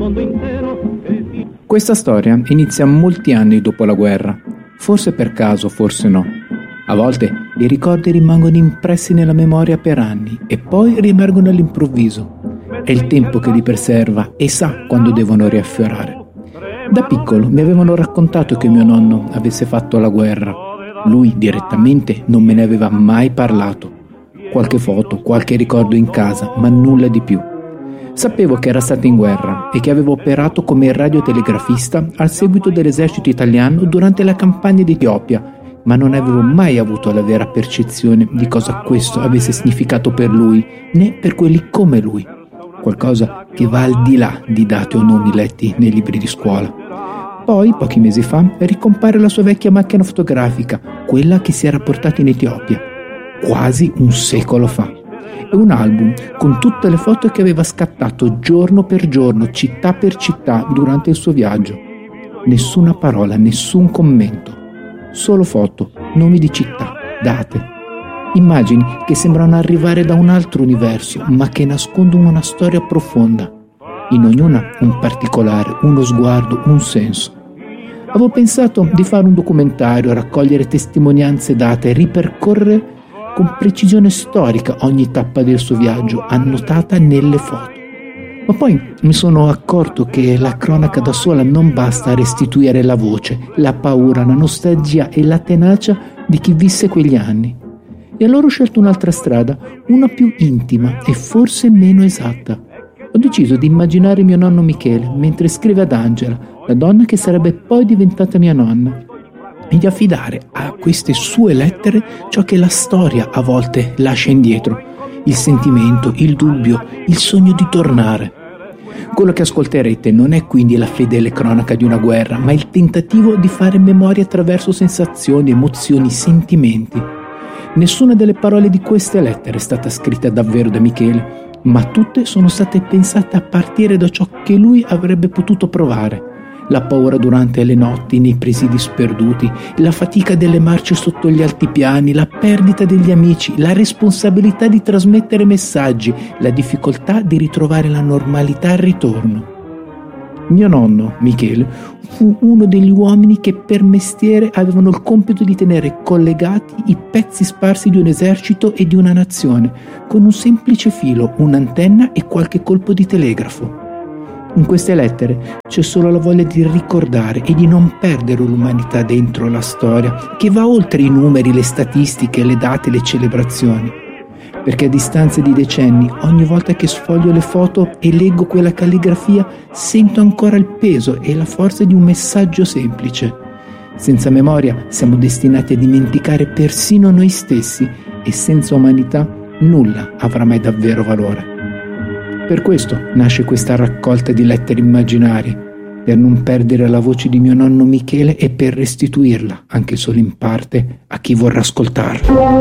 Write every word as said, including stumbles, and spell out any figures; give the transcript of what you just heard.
Questa storia inizia molti anni dopo la guerra, forse per caso, forse no. A volte i ricordi rimangono impressi nella memoria per anni e poi riemergono all'improvviso. È il tempo che li preserva e sa quando devono riaffiorare. Da piccolo mi avevano raccontato che mio nonno avesse fatto la guerra. Lui direttamente non me ne aveva mai parlato. Qualche foto, qualche ricordo in casa, ma nulla di più. Sapevo che era stato in guerra e che aveva operato come radiotelegrafista al seguito dell'esercito italiano durante la campagna d'Etiopia, ma non avevo mai avuto la vera percezione di cosa questo avesse significato per lui, né per quelli come lui. Qualcosa che va al di là di dati o nomi letti nei libri di scuola. Poi, pochi mesi fa, ricompare la sua vecchia macchina fotografica, quella che si era portata in Etiopia, quasi un secolo fa. E un album con tutte le foto che aveva scattato giorno per giorno, città per città, durante il suo viaggio. Nessuna parola, nessun commento. Solo foto, nomi di città, date. Immagini che sembrano arrivare da un altro universo, ma che nascondono una storia profonda. In ognuna un particolare, uno sguardo, un senso. Avevo pensato di fare un documentario, raccogliere testimonianze date e ripercorrere con precisione storica ogni tappa del suo viaggio, annotata nelle foto. Ma poi mi sono accorto che la cronaca da sola non basta a restituire la voce, la paura, la nostalgia e la tenacia di chi visse quegli anni. E allora ho scelto un'altra strada, una più intima e forse meno esatta. Ho deciso di immaginare mio nonno Michele mentre scrive ad Angela, la donna che sarebbe poi diventata mia nonna, e di affidare a queste sue lettere ciò che la storia a volte lascia indietro, il sentimento, il dubbio, il sogno di tornare. Quello che ascolterete non è quindi la fedele cronaca di una guerra, ma il tentativo di fare memoria attraverso sensazioni, emozioni, sentimenti. Nessuna delle parole di queste lettere è stata scritta davvero da Michele, ma tutte sono state pensate a partire da ciò che lui avrebbe potuto provare. La paura durante le notti nei presidi sperduti, la fatica delle marce sotto gli altipiani, la perdita degli amici, la responsabilità di trasmettere messaggi, la difficoltà di ritrovare la normalità al ritorno. Mio nonno, Michele, fu uno degli uomini che per mestiere avevano il compito di tenere collegati i pezzi sparsi di un esercito e di una nazione, con un semplice filo, un'antenna e qualche colpo di telegrafo. In queste lettere c'è solo la voglia di ricordare e di non perdere l'umanità dentro la storia, che va oltre i numeri, le statistiche, le date, le celebrazioni. Perché a distanza di decenni, ogni volta che sfoglio le foto e leggo quella calligrafia, sento ancora il peso e la forza di un messaggio semplice. Senza memoria siamo destinati a dimenticare persino noi stessi e senza umanità nulla avrà mai davvero valore. Per questo nasce questa raccolta di lettere immaginarie, per non perdere la voce di mio nonno Michele e per restituirla, anche solo in parte, a chi vorrà ascoltarla.